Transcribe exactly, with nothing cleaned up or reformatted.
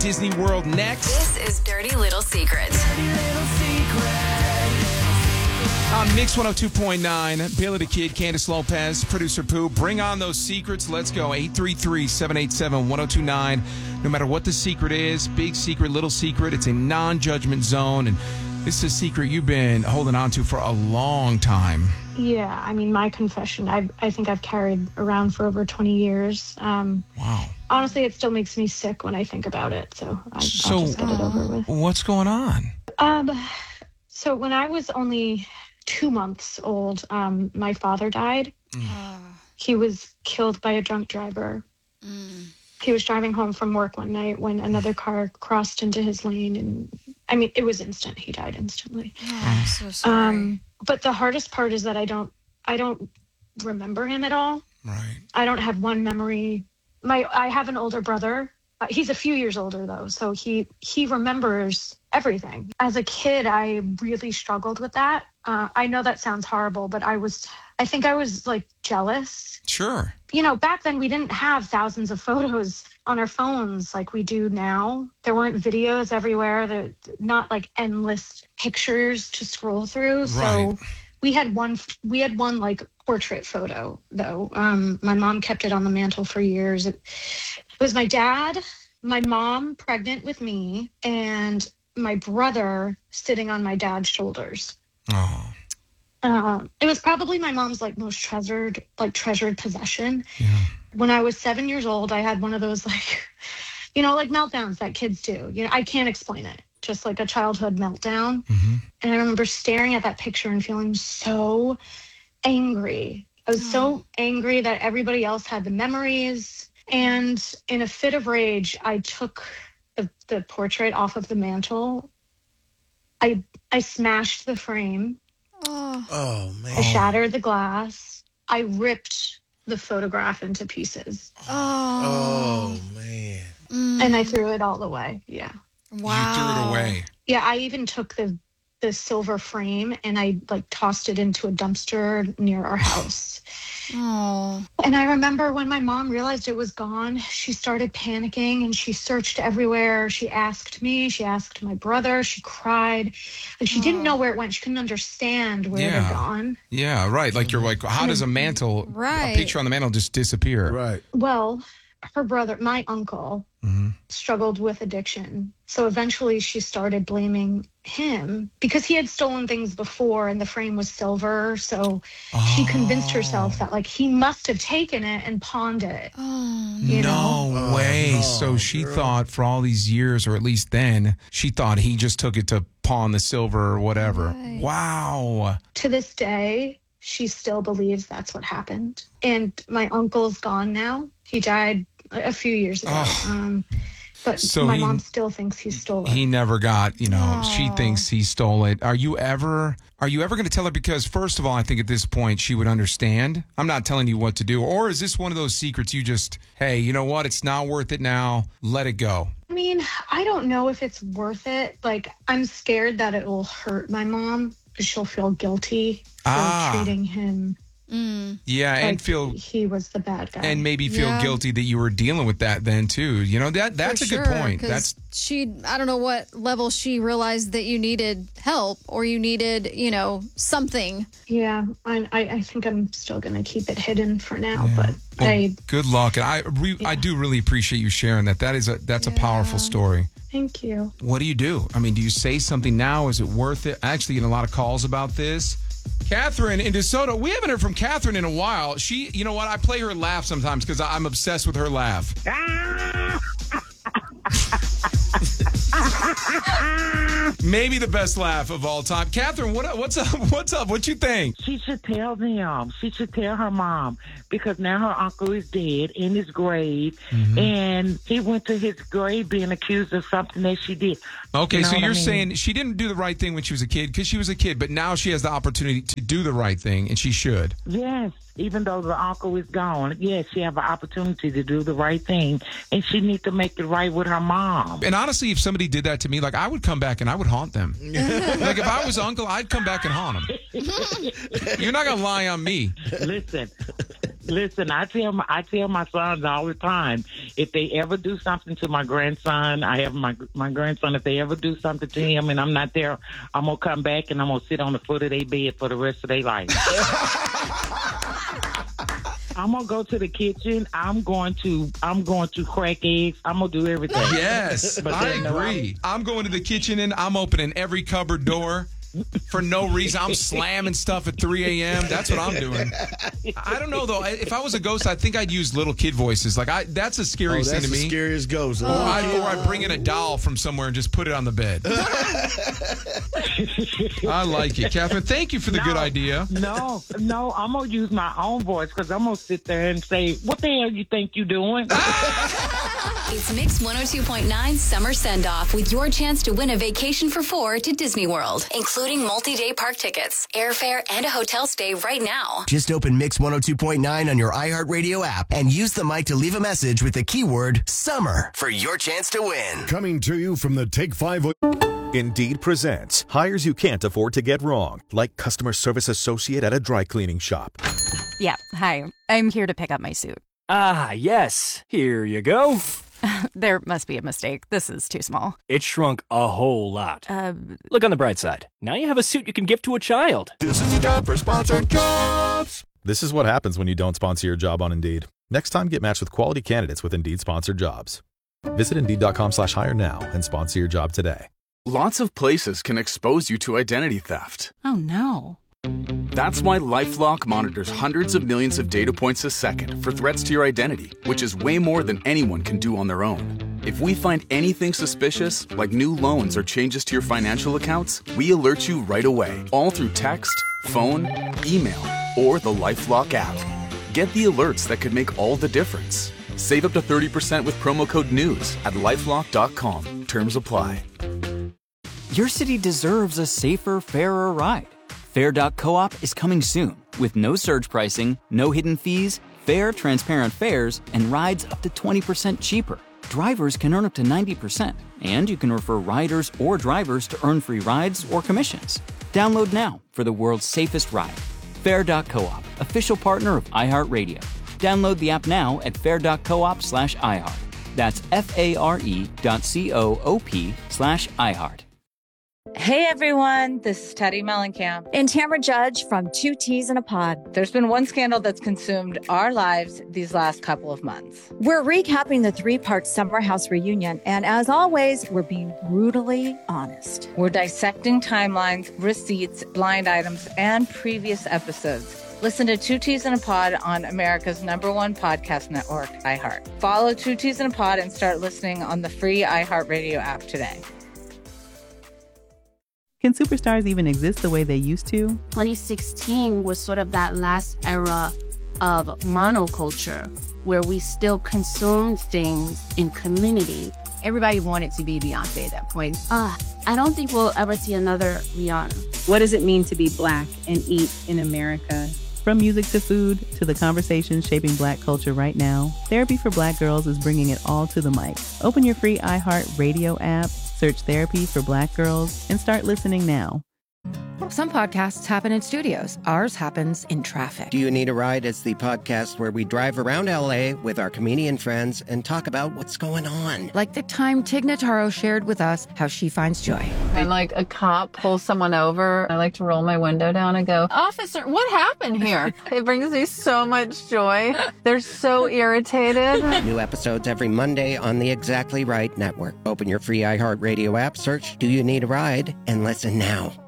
Disney World next. This is Dirty Little Secrets. Dirty Little On Mix one oh two point nine, Bailey the Kid, Candace Lopez, producer Pooh. Bring on those secrets. Let's go. eight three three, seven eight seven, one oh two nine. No matter what the secret is, big secret, little secret, it's a non-judgment zone. And this is a secret you've been holding on to for a long time. Yeah, I mean, my confession, I I think I've carried around for over twenty years. Um, wow. Honestly, it still makes me sick when I think about it. So, I, so I'll just get it over with. What's going on? Um, so when I was only two months old, um, my father died. Mm. He was killed by a drunk driver. Mm. He was driving home from work one night when another car crossed into his lane. And I mean, it was instant. He died instantly. Oh, I'm so sorry. Um, but the hardest part is that I don't, I don't remember him at all. Right. I don't have one memory. My, I have an older brother. Uh, he's a few years older though. So he, he remembers everything. As a kid, I really struggled with that. Uh, I know that sounds horrible, but I was, I think I was like jealous. Sure. You know, back then we didn't have thousands of photos on our phones like we do now. There weren't videos everywhere. There, not like endless pictures to scroll through. Right. So we had one, we had one like portrait photo though. Um, my mom kept it on the mantle for years. It, it was my dad, my mom pregnant with me, and my brother sitting on my dad's shoulders. Oh. Um, it was probably my mom's like most treasured, like treasured possession. Yeah. When I was seven years old, I had one of those like, you know, like meltdowns that kids do. You know, I can't explain it. Just like a childhood meltdown. Mm-hmm. And I remember staring at that picture and feeling so angry. I was so angry that everybody else had the memories. And in a fit of rage, I took the, the portrait off of the mantle. I I smashed the frame. Oh, Oh, man. I shattered the glass. I ripped the photograph into pieces. oh, Oh, man. Mm. And I threw it all away. Yeah. Wow. You threw it away. Yeah, I even took the the silver frame and I like tossed it into a dumpster near our house. Oh. And I remember when my mom realized it was gone, she started panicking and she searched everywhere. She asked me, she asked my brother, she cried. Like she didn't know where it went. She couldn't understand where it Yeah. had gone. Yeah, right. Like you're like, how does a mantle, Right. a picture on the mantle just disappear? Right. Well, her brother, my uncle, Mm-hmm. struggled with addiction. So eventually she started blaming him because he had stolen things before and the frame was silver. So she convinced herself that like he must have taken it and pawned it. Oh. You no know? way. Oh, no, so she girl. thought for all these years, or at least then, she thought he just took it to pawn the silver or whatever. Right. Wow. To this day, she still believes that's what happened. And my uncle's gone now. He died a few years ago. Oh. Um, but So my he- mom still thinks he stole it. He never got, you know, she Oh. thinks he stole it. Are you ever, are you ever going to tell her? Because first of all, I think at this point she would understand. I'm not telling you what to do. Or is this one of those secrets you just, hey, you know what? It's not worth it now. Let it go. I mean, I don't know if it's worth it. Like, I'm scared that it will hurt my mom. She'll feel guilty for Ah. treating him Mm. Yeah. like and feel, he was the bad guy. and maybe feel Yeah. guilty that you were dealing with that then too. You know, that that's For a good sure, point. 'cause That's she. I don't know what level she realized that you needed help or you needed, you know, something. yeah, I, I, I think I'm still going to keep it hidden for now. Yeah. But Well, I good luck. And I re, I Yeah. do really appreciate you sharing that. That is a that's a powerful Yeah. story. thank you. What do you do? I mean, do you say something now? Is it worth it? I actually get a lot of calls about this. Catherine in DeSoto. We haven't heard from Catherine in a while. She, you know what? I play her laugh sometimes because I'm obsessed with her laugh. Maybe the best laugh of all time. Catherine, what, what's up? What's up? What you think? She should tell them. She should tell her mom because now her uncle is dead in his grave, Mm-hmm. and he went to his grave being accused of something that she did. Okay, You know so what I you're mean? saying she didn't do the right thing when she was a kid because she was a kid, but now she has the opportunity to do the right thing, and she should. Yes, even though the uncle is gone, yes, she have an opportunity to do the right thing, and she need to make it right with her mom. And honestly, if somebody did that to me, like I would come back and I would haunt them. Like if I was uncle, I'd come back and haunt them. You're not gonna lie on me. Listen, Listen, I tell my I tell my sons all the time, if they ever do something to my grandson, I have my my grandson. If they ever do something to him and I'm not there, I'm gonna come back and I'm gonna sit on the foot of their bed for the rest of their life. I'm gonna go to the kitchen. I'm going to I'm going to crack eggs. I'm gonna do everything. Yes, But I then, no, agree. I'm going to the kitchen and I'm opening every cupboard door for no reason. I'm slamming stuff at three a.m. That's what I'm doing. I don't know, though. If I was a ghost, I think I'd use little kid voices. Like I, that's the scariest Oh, that's thing to the me. scariest ghost. Or I'd, or I'd bring in a doll from somewhere and just put it on the bed. I like it. Catherine, thank you for the No, good idea. No, no, I'm gonna use my own voice because I'm gonna sit there and say, "What the hell you think you doing?" It's Mix one oh two point nine Summer Send-Off with your chance to win a vacation for four to Disney World, including multi-day park tickets, airfare, and a hotel stay right now. Just open Mix one oh two point nine on your iHeartRadio app and use the mic to leave a message with the keyword SUMMER for your chance to win. Coming to you from the Take Five. Indeed presents hires you can't afford to get wrong, like customer service associate at a dry cleaning shop. Yeah, hi. I'm here to pick up my suit. Ah, yes. Here you go. There must be a mistake. This is too small. It shrunk a whole lot. Uh, Look on the bright side. Now you have a suit you can give to a child. This is the job for sponsored jobs. This is what happens when you don't sponsor your job on Indeed. Next time, get matched with quality candidates with Indeed sponsored jobs. Visit Indeed.com slash hire now and sponsor your job today. Lots of places can expose you to identity theft. oh, no. That's why LifeLock monitors hundreds of millions of data points a second for threats to your identity, which is way more than anyone can do on their own. If we find anything suspicious, like new loans or changes to your financial accounts, we alert you right away, all through text, phone, email, or the LifeLock app. Get the alerts that could make all the difference. Save up to thirty percent with promo code NEWS at lifelock dot com. Terms apply. Your city deserves a safer, fairer ride. Fair dot coop is coming soon with no surge pricing, no hidden fees, fair, transparent fares, and rides up to twenty percent cheaper. Drivers can earn up to ninety percent, and you can refer riders or drivers to earn free rides or commissions. Download now for the world's safest ride. Fair dot coop, official partner of iHeartRadio. Download the app now at fair dot coop slash iHeart. That's F-A-R-E dot C-O-O-P slash iHeart. Hey everyone, this is Teddy Mellencamp and Tamara Judge from Two Teas in a Pod. There's been one scandal that's consumed our lives these last couple of months. We're recapping the three-part Summer House reunion, and as always, we're being brutally honest. We're dissecting timelines, receipts, blind items, and previous episodes. Listen to Two Teas in a Pod on America's number one podcast network, iHeart. Follow Two Teas in a Pod and start listening on the free iHeartRadio app today. Can superstars even exist the way they used to? twenty sixteen was sort of that last era of monoculture where we still consumed things in community. Everybody wanted to be Beyonce at that point. Uh, I don't think we'll ever see another Rihanna. What does it mean to be Black and eat in America? From music to food to the conversations shaping Black culture right now, Therapy for Black Girls is bringing it all to the mic. Open your free iHeartRadio app, search Therapy for Black Girls, and start listening now. Some podcasts happen in studios. Ours happens in traffic. Do You Need a Ride is the podcast where we drive around L A with our comedian friends and talk about what's going on. Like the time Tig Notaro shared with us how she finds joy. When like a cop pulls someone over, I like to roll my window down and go, "Officer, what happened here?" It brings me so much joy. They're so irritated. New episodes every Monday on the Exactly Right Network. Open your free iHeartRadio app, search Do You Need a Ride, and listen now.